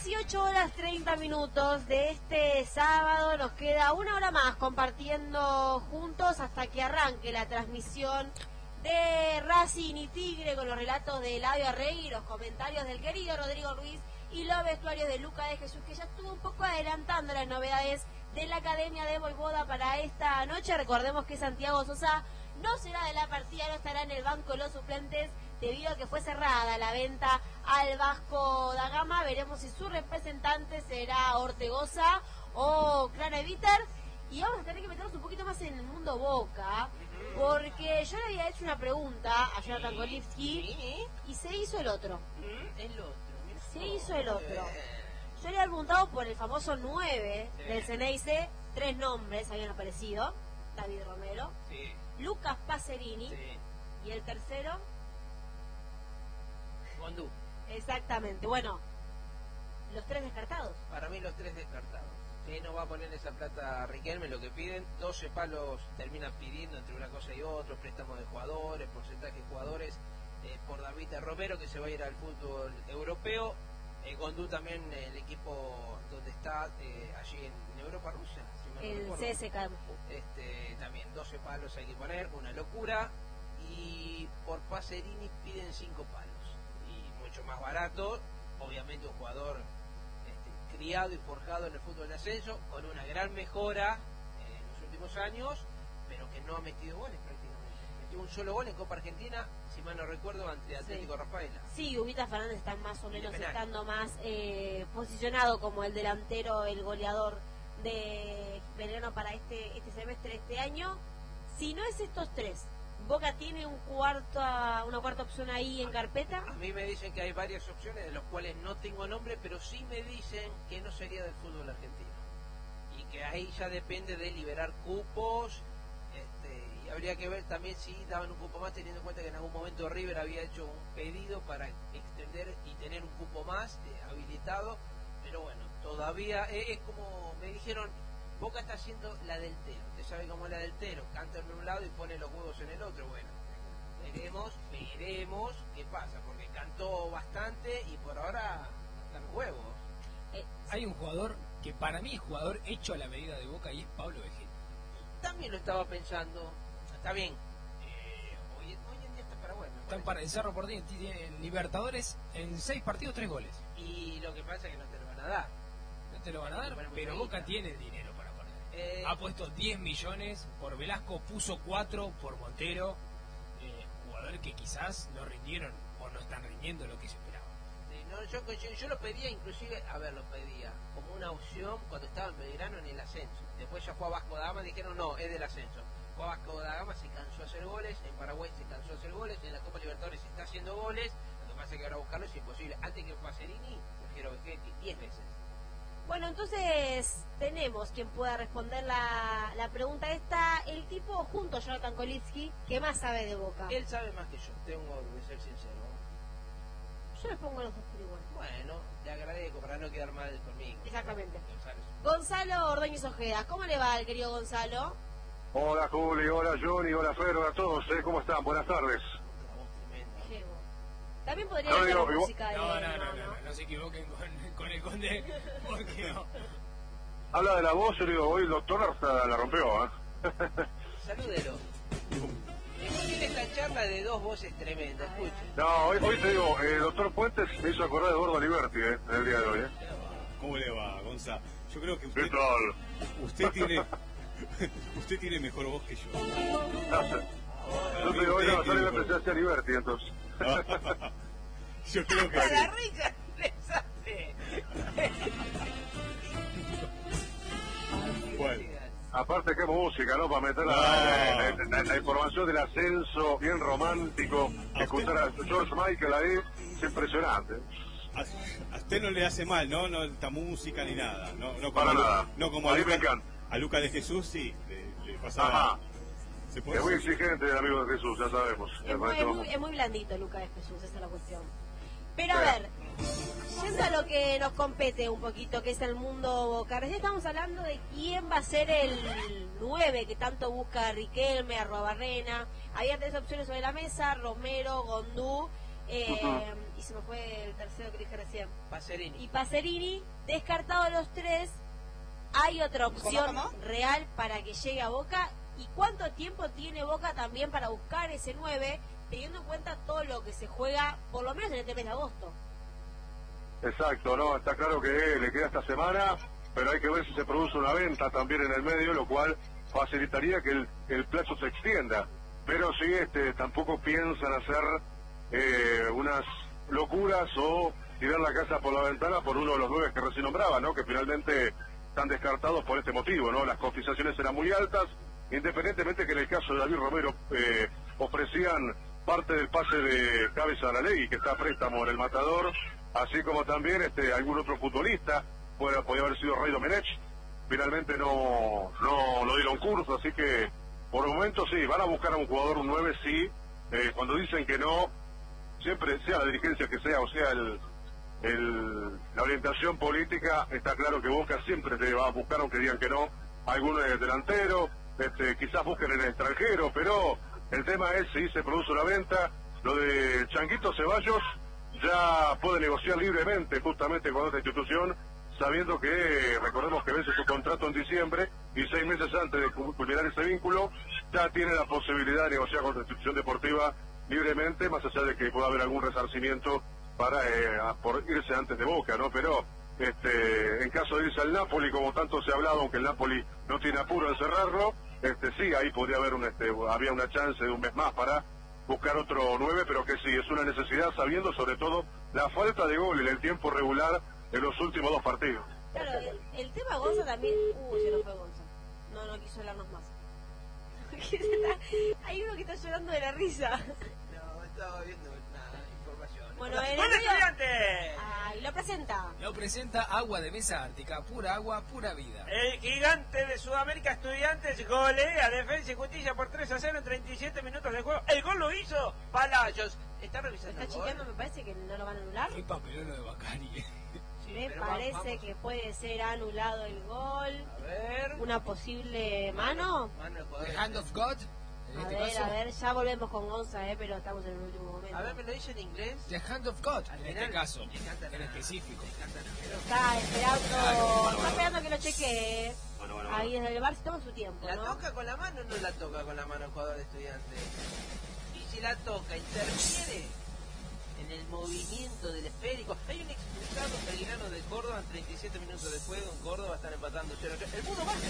18:30 de este sábado. Nos queda una hora más compartiendo juntos hasta que arranque la transmisión de Racing y Tigre con los relatos de Eladio Arregui, los comentarios del querido Rodrigo Ruiz y los vestuarios de Luca de Jesús, que ya estuvo un poco adelantando las novedades de la Academia de Voivoda para esta noche. Recordemos que Santiago Sosa no será de la partida, no estará en el banco de los suplentes debido a que fue cerrada la venta al Vasco da Gama. Veremos si su representante será Ortegoza o Craneviter. Y vamos a tener que meternos un poquito más en el mundo Boca, porque yo le había hecho una pregunta a Jonathan Kolivsky y se hizo el otro. Se hizo el otro. Yo le había preguntado por el famoso 9 del Ceneice. 3 nombres habían aparecido: David Romero, Lucas Pacerini y el tercero, Gondú. Exactamente. Bueno, los 3 descartados. Para mí los 3 descartados. Que no va a poner esa plata a Riquelme, lo que piden, 12 palos terminan pidiendo entre una cosa y otra, préstamos de jugadores, porcentaje de jugadores, por David Romero, que se va a ir al fútbol europeo. Gondú también, el equipo donde está, allí en Europa, Rusia, si mal no El recuerdo. CSK. También 12 palos hay que poner, una locura. Y por Pacerini piden 5 palos. Y mucho más barato, obviamente un jugador criado y forjado en el fútbol de ascenso, con una gran mejora en los últimos años, pero que no ha metido goles prácticamente. Metió un solo gol en Copa Argentina, si mal no recuerdo, ante Atlético Rafaela. Sí, Ubita Fernández está más o menos estando más posicionado como el delantero, el goleador de Belgrano para este semestre, este año. Si no es estos 3, ¿Boca tiene una cuarta opción ahí en carpeta? A mí me dicen que hay varias opciones, de los cuales no tengo nombre, pero sí me dicen que no sería del fútbol argentino. Y que ahí ya depende de liberar cupos, y habría que ver también si daban un cupo más, teniendo en cuenta que en algún momento River había hecho un pedido para extender y tener un cupo más habilitado. Pero bueno, todavía es como me dijeron, Boca está haciendo la del Tero. Usted sabe cómo es la del Tero, canta en un lado y pone los huevos en el otro. Bueno, veremos qué pasa, porque cantó bastante y por ahora están huevos. Hay un jugador que para mí es jugador hecho a la medida de Boca y es Pablo Vegetti. También lo estaba pensando. Está bien. Hoy en día está para bueno. Están para el Cerro Porteño, tienen Libertadores en 6 partidos, 3 goles. Y lo que pasa es que no te lo van a dar. No te lo van a dar, pero Boca tiene dinero para poner. Ha puesto 10 millones por Velasco, puso 4 por Montero. Jugadores que quizás no rindieron o no están rindiendo lo que se esperaba. Yo lo pedía, inclusive, lo pedía como una opción cuando estaba en Belgrano en el ascenso. Después ya fue a Vasco da Gama, dijeron no, es del ascenso. Fue a Vasco da Gama, se cansó de hacer goles, en Paraguay se cansó de hacer goles, en la Copa Libertadores se está haciendo goles, lo que pasa es que ahora buscarlo es imposible. Antes que Pacerini, prefiero Vegetti 10 veces. Bueno, entonces tenemos quien pueda responder la pregunta esta, el tipo junto a Jonathan Kolivsky, que más sabe de Boca. Él sabe más que yo, tengo que ser sincero. Yo les pongo a los dos por igual. Bueno, te agradezco para no quedar mal conmigo. Exactamente. Gonzalo Ordóñez Ojeda, ¿cómo le va al querido Gonzalo? Hola Juli, hola Johnny, hola Fer, hola a todos, ¿cómo están? Buenas tardes. También podría haber la música de... No se equivoquen con el conde, porque no. Habla de la voz, yo digo, hoy el doctor hasta la rompió, Salúdelo. Tiene esta charla de 2 voces tremendas, escuche. No, hoy te digo, el doctor Puentes me hizo acordar de Gordo Liberty, en el día de hoy, ¿Cómo le va, Gonza? Yo creo que ¿Qué tal? usted tiene mejor voz que yo. Yo te digo, hoy no, yo le empecé a hacer Liberty, entonces. Yo creo que... la risa les hace. Bueno, aparte qué música, ¿no? Para meter la información del ascenso, bien romántico, escuchar a George Michael ahí, es impresionante. A usted no le hace mal, ¿no? No esta música ni nada. No para nada. No como a mí me encanta. A Lucas de Jesús sí, le pasaba. Ajá. Es muy exigente el amigo de Jesús, ya sabemos. Es muy blandito Lucas de Jesús, esa es la cuestión. Pero a ver, yendo a lo que nos compete un poquito, que es el mundo Boca. Recién estamos hablando de quién va a ser el 9 que tanto busca Riquelme, Arruabarrena. Había 3 opciones sobre la mesa: Romero, Gondú y se me fue el tercero que dije recién. Pacerini. Y Pacerini, descartado los tres, ¿hay otra opción real para que llegue a Boca? ¿Y cuánto tiempo tiene Boca también para buscar ese 9, teniendo en cuenta todo lo que se juega, por lo menos en este mes de agosto? Exacto, no, está claro que le queda esta semana, pero hay que ver si se produce una venta también en el medio, lo cual facilitaría que el plazo se extienda. Pero sí, tampoco piensan hacer unas locuras o tirar la casa por la ventana por uno de los 9 que recién nombraba, ¿no? Que finalmente están descartados por este motivo, ¿no? Las cotizaciones eran muy altas, independientemente que en el caso de David Romero ofrecían parte del pase de Cabeza Aralegui, que está a préstamo en el Matador, así como también algún otro futbolista, podía haber sido Rey Domenech, finalmente no lo dieron curso, así que por el momento sí, van a buscar a un jugador, un 9 sí, cuando dicen que no, siempre sea la dirigencia que sea, o sea la orientación política, está claro que Boca siempre te va a buscar, aunque digan que no, algún delantero, quizás busquen en el extranjero, pero el tema es si se produce una venta. Lo de Changuito Ceballos ya puede negociar libremente justamente con esta institución, sabiendo que, recordemos que vence su contrato en diciembre y 6 meses antes de culminar ese vínculo, ya tiene la posibilidad de negociar con la institución deportiva libremente, más allá de que pueda haber algún resarcimiento por irse antes de Boca, ¿no? Pero en caso de irse al Napoli, como tanto se ha hablado, aunque el Napoli no tiene apuro en cerrarlo, sí, ahí podría haber había una chance de un mes más para buscar otro 9, pero que sí, es una necesidad, sabiendo sobre todo la falta de gol en el tiempo regular en los últimos 2 partidos. Claro, el tema Gonza también... se nos fue Gonza. No quiso hablarnos más. Hay uno que está llorando de la risa. No, estaba viendo información. Bueno, ¡Buen estudiante! Ay, lo presenta. Lo presenta Agua de Mesa Ártica, pura agua, pura vida. El gigante de Sudamérica Estudiantes golea Defensa y Justicia por 3-0 en 37 minutos de juego. El gol lo hizo Palacios. ¿Está revisando? ¿Está chequeando? Me parece que no lo van a anular. Qué papelón lo de Bacari. Me parece que puede ser anulado el gol. A ver. Una posible mano. The Hand of God. A ver, ya volvemos con Gonza, pero estamos en el último momento. A ver, ¿me lo dice en inglés? The Hand of God, en este caso, en específico. Está esperando que lo chequee. Bueno. Ahí desde el bar se toma su tiempo, ¿La ¿no? toca con la mano o no la toca con la mano el jugador de Estudiantes? Y si la toca, interfiere en el movimiento del esférico. Hay un expulsado Belgrano de Córdoba en 37 minutos de juego. En Córdoba están empatando 0-3. El Mudo Vázquez.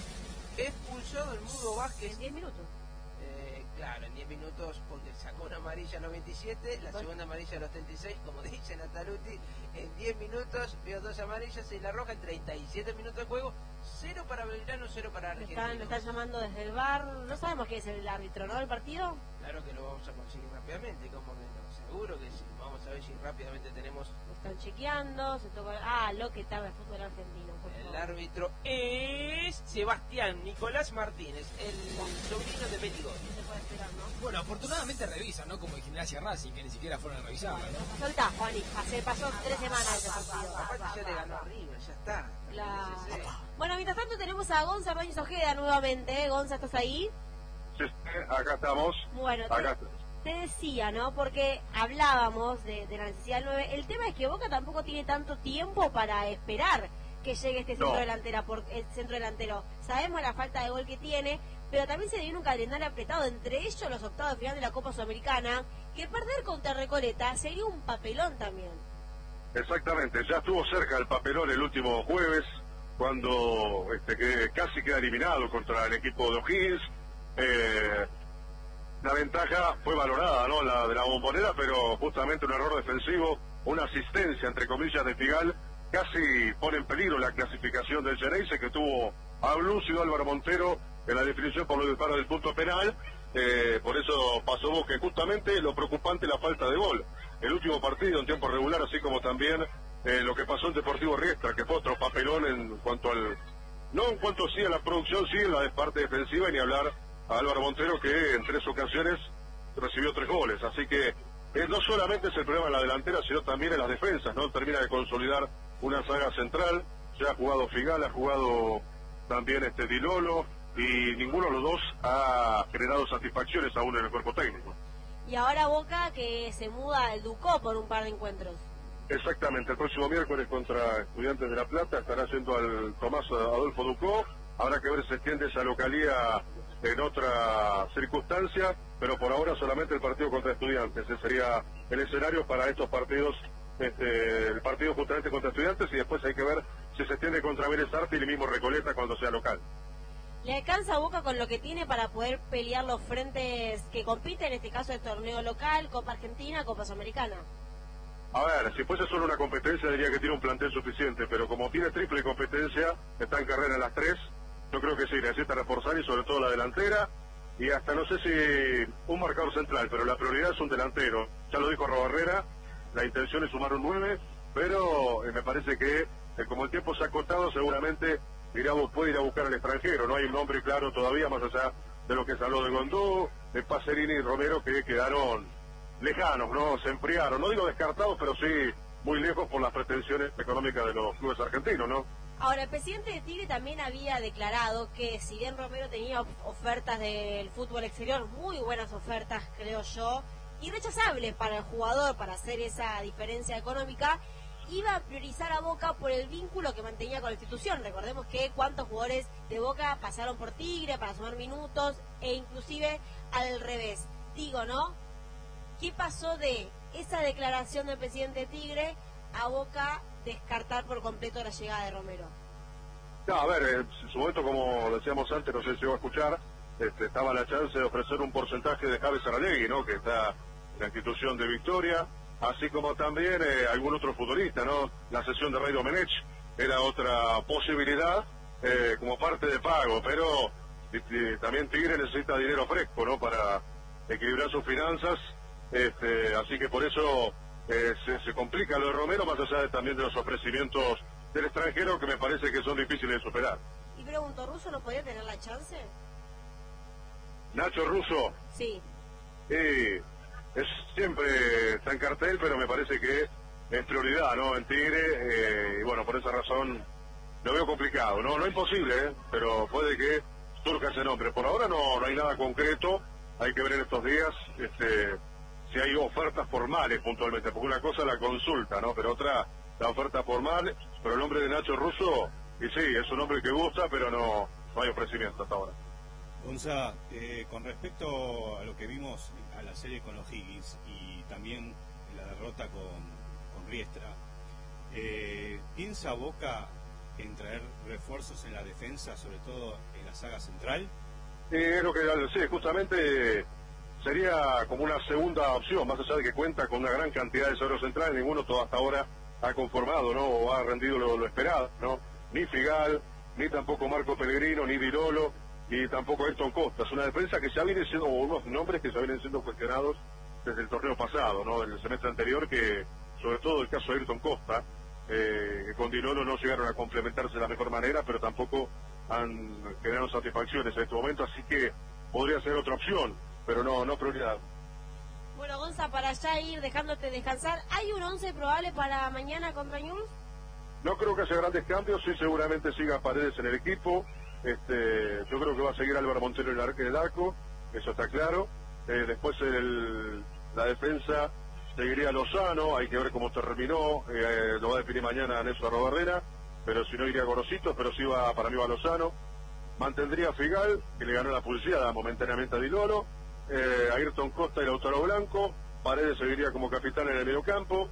Expulsado el Mudo Vázquez. En 10 minutos. Claro, en 10 minutos, porque sacó una amarilla a los 27, la segunda amarilla a los 36, como dice Nataluti, en 10 minutos vio 2 amarillas y la roja en 37 minutos de juego, 0 para Belgrano, 0 para Argentina. Me están llamando desde el bar, no sabemos quién es el árbitro, ¿no? ¿Del partido? Claro que lo vamos a conseguir rápidamente, como que no, seguro que sí, vamos a ver si rápidamente tenemos... Están chequeando, se toca... lo que tarda el fútbol argentino, por favor. El árbitro es Sebastián Nicolás Martínez, el sobrino de Beligón. Bueno, afortunadamente revisan, ¿no? Como en Gimnasia Racing, que ni siquiera fueron a revisar, ¿no? Soltá, Juaní, pasó 3 semanas ese partido. Aparte ya le ganó arriba, ya está. Bueno, mientras tanto tenemos a Gonza Ordóñez Ojeda nuevamente. Gonza, ¿estás ahí? Sí, acá estamos. Bueno, te decía, ¿no? Porque hablábamos de la necesidad del 9. El tema es que Boca tampoco tiene tanto tiempo para esperar que llegue este centro delantero. Sabemos la falta de gol que tiene, pero también se viene un calendario apretado, entre ellos los octavos de final de la Copa Sudamericana, que perder contra Recoleta sería un papelón también. Exactamente, ya estuvo cerca el papelón el último jueves, cuando que casi queda eliminado contra el equipo de O'Higgins. La ventaja fue valorada, ¿no? La de la Bombonera, pero justamente un error defensivo, una asistencia, entre comillas, de Figal, casi pone en peligro la clasificación del Geneise, que tuvo a Lúcido Álvaro Montero en la definición por los disparos del punto penal. Por eso pasó Boca, justamente lo preocupante la falta de gol. El último partido en tiempo regular, así como también lo que pasó en Deportivo Riestra, que fue otro papelón en cuanto sí a la producción, sí en la parte defensiva, y ni hablar a Álvaro Montero, que en 3 ocasiones recibió 3 goles. Así que no solamente es el problema en la delantera, sino también en las defensas, ¿no? Termina de consolidar una saga central. Ya ha jugado Figal, ha jugado también Di Lolo, y ninguno de los dos ha generado satisfacciones aún en el cuerpo técnico. Y ahora Boca que se muda al Ducó por un par de encuentros. Exactamente, el próximo miércoles contra Estudiantes de La Plata estará yendo al Tomás Adolfo Ducó. Habrá que ver si se extiende esa localía en otra circunstancia, pero por ahora solamente el partido contra Estudiantes. Ese sería el escenario para estos partidos, el partido justamente contra Estudiantes, y después hay que ver si se extiende contra Vélez Sarsfield y el mismo Recoleta cuando sea local. ¿Le alcanza a Boca con lo que tiene para poder pelear los frentes que compiten, en este caso el torneo local, Copa Argentina, Copa Sudamericana? A ver, si fuese solo una competencia diría que tiene un plantel suficiente, pero como tiene triple competencia, está en carrera en las tres, yo creo que sí, necesita reforzar y sobre todo la delantera, y hasta no sé si un marcador central, pero la prioridad es un delantero. Ya lo dijo Robarrera, la intención es sumar un 9, pero me parece que como el tiempo se ha acotado, seguramente puede ir a buscar al extranjero. No hay un nombre claro todavía, más allá de lo que se habló de Gondó, de Pacerini y Romero, que quedaron lejanos, ¿no? Se enfriaron, no digo descartados, pero sí muy lejos por las pretensiones económicas de los clubes argentinos, ¿no? Ahora, el presidente de Tigre también había declarado que si bien Romero tenía ofertas del fútbol exterior, muy buenas ofertas, creo yo, irrechazables para el jugador, para hacer esa diferencia económica, iba a priorizar a Boca por el vínculo que mantenía con la institución. Recordemos que cuántos jugadores de Boca pasaron por Tigre para sumar minutos, e inclusive al revés. Digo, ¿no? ¿Qué pasó de esa declaración del presidente de Tigre a Boca descartar por completo la llegada de Romero? No, a ver, en su momento, como decíamos antes, no sé si se va a escuchar, estaba la chance de ofrecer un porcentaje de Javes Saralegui, ¿no? Que está en la institución de Victoria, así como también algún otro futbolista, ¿no? La cesión de Rey Domenech era otra posibilidad como parte de pago, pero también Tigre necesita dinero fresco, ¿no? Para equilibrar sus finanzas, así que por eso se complica lo de Romero, más allá también de los ofrecimientos del extranjero, que me parece que son difíciles de superar. Y pregunto, ¿Russo no podía tener la chance? Nacho Russo. Sí. Siempre está en cartel, pero me parece que es prioridad, ¿no? En Tigre, y bueno, por esa razón lo veo complicado, ¿no? No imposible, pero puede que surja ese nombre. Por ahora no hay nada concreto, hay que ver en estos días si hay ofertas formales puntualmente, porque una cosa es la consulta, ¿no? Pero otra, la oferta formal, pero el nombre de Nacho Russo, y sí, es un nombre que gusta, pero no hay ofrecimiento hasta ahora. Gonza, con respecto a lo que vimos a la serie con los Higgins y también la derrota con Riestra, ¿piensa Boca en traer refuerzos en la defensa, sobre todo en la saga central? Es lo que sí, justamente sería como una segunda opción, más allá de que cuenta con una gran cantidad de zagueros centrales, ninguno hasta ahora ha conformado, ¿no? O ha rendido lo esperado, ¿no? Ni Figal, ni tampoco Marco Pellegrino, ni Virolo, y tampoco Ayrton Costa. Es una defensa que ya viene siendo, o unos nombres que ya vienen siendo cuestionados desde el torneo pasado, ¿no? El semestre anterior, que sobre todo el caso de Ayrton Costa, que con Dinolo no llegaron a complementarse de la mejor manera, pero tampoco han generado satisfacciones en este momento, así que podría ser otra opción, pero no prioridad. Bueno, Gonza, para ya ir dejándote descansar, ¿hay un 11 probable para mañana contra Ñuls? No creo que haya grandes cambios, sí seguramente siga Paredes en el equipo, yo creo que va a seguir Álvaro Montero en el arco, eso está claro. Después la defensa seguiría Lozano, hay que ver cómo terminó, lo va a definir mañana Néstor Robarrera, pero si no iría Gorosito, pero sí para mí va Lozano. Mantendría a Figal, que le ganó la pulseada momentáneamente a Dinolo, Ayrton Costa y Lautaro Blanco. Paredes seguiría como capitán en el mediocampo.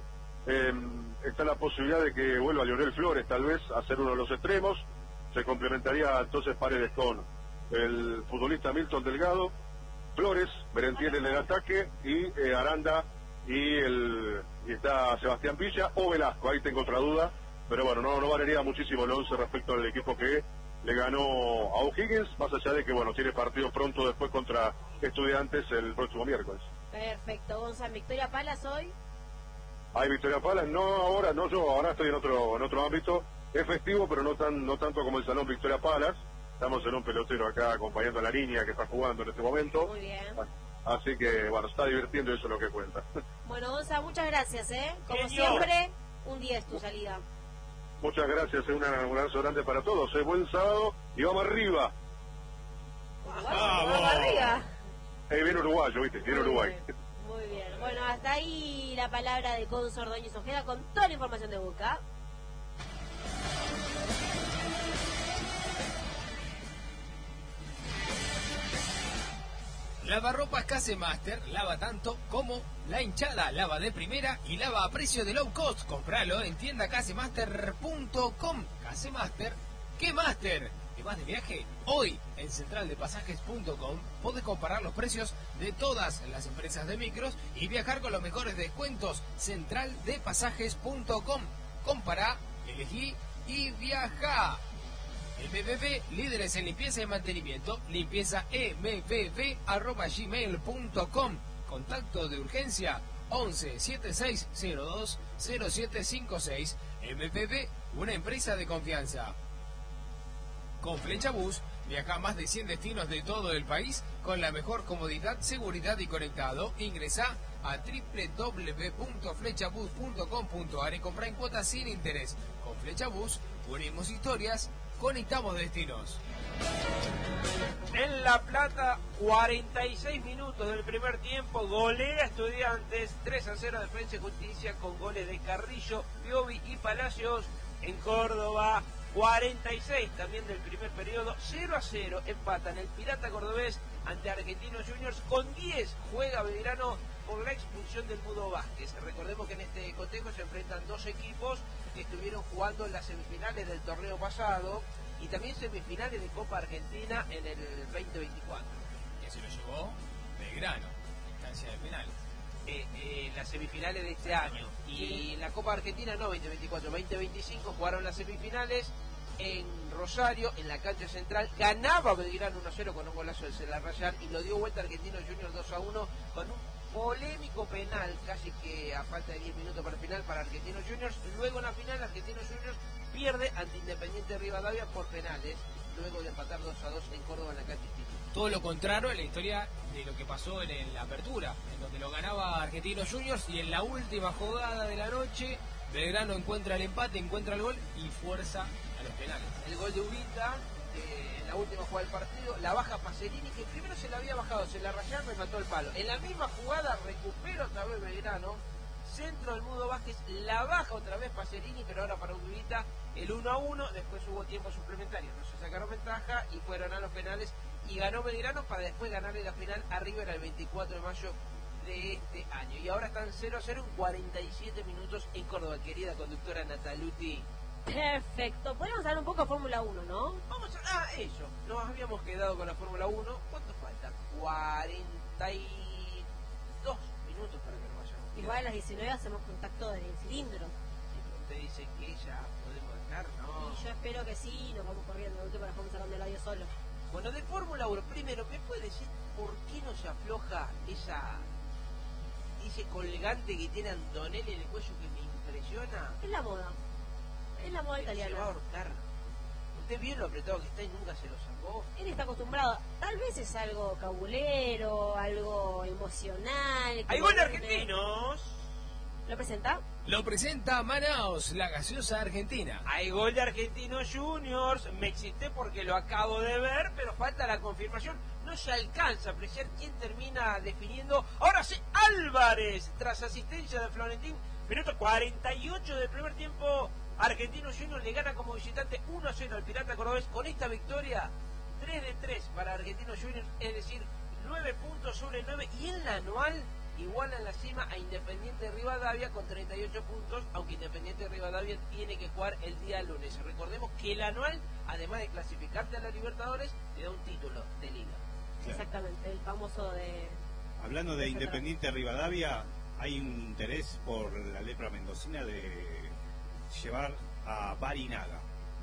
Está la posibilidad de que vuelva Lionel Flores tal vez a ser uno de los extremos. Se complementaría entonces Paredes con el futbolista Milton Delgado, Flores, Merentiel en el ataque, y Aranda y está Sebastián Villa o Velasco. Ahí tengo otra duda, pero bueno, no valería muchísimo el 11 respecto al equipo que le ganó a O'Higgins, más allá de que bueno, tiene partido pronto después contra Estudiantes el próximo miércoles. Perfecto, Gonzalo. ¿Victoria Palas hoy? Hay Victoria Palas, ahora estoy en otro ámbito. Es festivo, pero no tanto como el Salón Victoria Palas. Estamos en un pelotero acá acompañando a la niña que está jugando en este momento. Muy bien. Así que, bueno, se está divirtiendo, eso es lo que cuenta. Bueno, Gonza, muchas gracias, Como siempre, un 10 tu salida. Muchas gracias, un abrazo grande para todos. Buen sábado y vamos arriba. Vamos arriba. Viene uruguayo, ¿viste? Viene Uruguay. Muy bien. Bueno, hasta ahí la palabra de Gonzo Ordóñez Ojeda con toda la información de Boca. Lavarropas Case Master, lava tanto como la hinchada, lava de primera y lava a precio de low cost. Compralo en tiendacasemaster.com. Case Master, ¿qué Master? ¿Te vas de viaje? Hoy en centraldepasajes.com podés comparar los precios de todas las empresas de micros y viajar con los mejores descuentos. Centraldepasajes.com. Compará, elegí y viaja. MBB, líderes en limpieza y mantenimiento, limpiezambb@gmail.com. Contacto de urgencia 11 7602 0756. MBB, una empresa de confianza. Con Flechabús, viaja a más de 100 destinos de todo el país con la mejor comodidad, seguridad y conectado. Ingresa a www.flechabus.com.ar y compra en cuotas sin interés. Con Flechabús, unimos historias, conectamos destinos. En La Plata, 46 minutos del primer tiempo, golea Estudiantes 3-0 Defensa y Justicia con goles de Carrillo, Piovi y Palacios. En Córdoba, 46 también del primer periodo, 0-0 empatan el Pirata Cordobés ante Argentinos Juniors. Con 10 juega Belgrano por la expulsión del Mudo Vázquez. Recordemos que en este cotejo se enfrentan dos equipos que estuvieron jugando en las semifinales del torneo pasado y también semifinales de Copa Argentina en el 2024. Que se lo llevó Belgrano, instancia de penales. Las semifinales de este año. Y la Copa Argentina no, 2024, 2025 jugaron las semifinales en Rosario, en la cancha central. Ganaba Belgrano 1-0 con un golazo de Celarrayán y lo dio vuelta Argentinos Juniors 2-1 con un polémico penal, casi que a falta de 10 minutos para el final para Argentinos Juniors. Luego en la final Argentinos Juniors pierde ante Independiente Rivadavia por penales, luego de empatar 2-2 en Córdoba en la cancha instituto. Todo lo contrario a la historia de lo que pasó en la apertura, en donde lo ganaba Argentinos Juniors y en la última jugada de la noche Belgrano encuentra el empate, encuentra el gol y fuerza a los penales. El gol de Ubita en la última jugada del partido, la baja Pacerini, que primero se la había bajado, se la rayaron y mató el palo. En la misma jugada recupera otra vez Belgrano, centro del Mudo Vázquez, la baja otra vez Pacerini, pero ahora para Ubita el 1-1, después hubo tiempo suplementario, no se sacaron ventaja y fueron a los penales y ganó Belgrano para después ganarle la final a River el 24 de mayo de este año. Y ahora están 0-0 en 47 minutos en Córdoba, querida conductora Nataluti. Perfecto. Podríamos hablar un poco de Fórmula 1, ¿no? Vamos a... eso. Nos habíamos quedado con la Fórmula 1. ¿Cuánto falta? 42 minutos para que nos vayamos. Igual a las 19 hacemos contacto del cilindro. Usted dice que ya podemos dejar, ¿no? Y yo espero que sí, nos vamos corriendo, no te para vamos hablando del audio solo. Bueno, de Fórmula 1, primero, ¿me puede decir por qué no se afloja ese colgante que tiene Antonelli en el cuello que me impresiona? Es la moda. Es la moda italiana. Se va a ahorcar. Usted vio lo apretado que está y nunca se lo sacó. Él está acostumbrado. Tal vez es algo cabulero, algo emocional. ¡Hay gol de argentinos! ¿Lo presenta? Lo presenta Manaos, la gaseosa argentina. Hay gol de Argentinos Juniors. Me excité porque lo acabo de ver, pero falta la confirmación. No se alcanza a apreciar quién termina definiendo. Ahora sí, Álvarez, tras asistencia de Florentín. Minuto 48 del primer tiempo. Argentinos Juniors le gana como visitante 1-0 al Pirata Cordobés. Con esta victoria, 3-3 para Argentinos Juniors, es decir, 9 puntos sobre 9. Y en la anual iguala en la cima a Independiente Rivadavia con 38 puntos, aunque Independiente Rivadavia tiene que jugar el día lunes. Recordemos que el anual, además de clasificarte a la Libertadores, te da un título de liga. Claro. Exactamente, el famoso de... Hablando de Independiente Rivadavia, hay un interés por la lepra mendocina de llevar a Barinaga,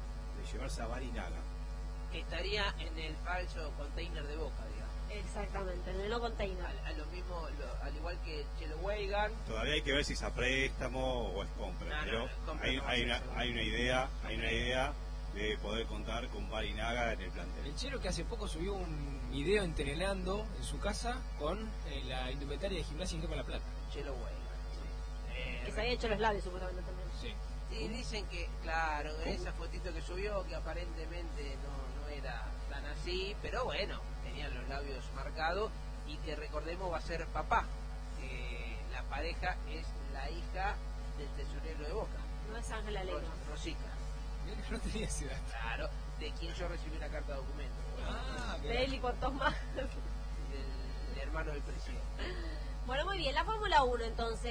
que estaría en el falso container de Boca, digamos. Exactamente, en el no container. A lo mismo, al igual que Chelo Weigan. Todavía hay que ver si es a préstamo o es compra, pero hay una idea de poder contar con Barinaga en el plantel. El Chelo que hace poco subió un video entrenando en su casa con la indumentaria de Gimnasia Indepa La Plata. Chelo Weigan, sí. Que se había hecho los labios supuestamente también. Sí. Sí, dicen que, claro, en esa fotito que subió, que aparentemente no era tan así, pero bueno, tenían los labios marcados y que recordemos va a ser papá. pareja es la hija del tesorero de Boca. No es Ángela Leiva. Rosica. No tenía ese dato. Claro, de quien yo recibí una carta de documento. De él y cuantos más. Del hermano del presidente. Bueno, muy bien, la Fórmula 1 entonces.